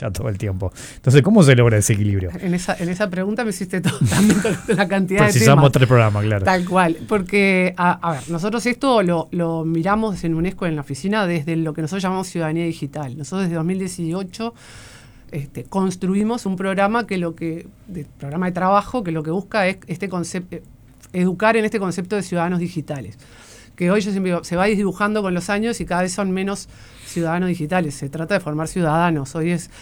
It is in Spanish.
pantalla todo el tiempo. Entonces, ¿cómo se logra ese equilibrio? En esa pregunta me hiciste también la cantidad de temas. Precisamos 3 programas, claro. Tal cual, porque, a ver, nosotros esto lo miramos en UNESCO en la oficina desde lo que nosotros llamamos ciudadanía digital. Nosotros desde 2018 construimos un programa programa de trabajo que lo que busca es educar en este concepto de ciudadanos digitales, que hoy yo siempre digo, se va dibujando con los años y cada vez son menos ciudadanos digitales. Se trata de formar ciudadanos. Hoy es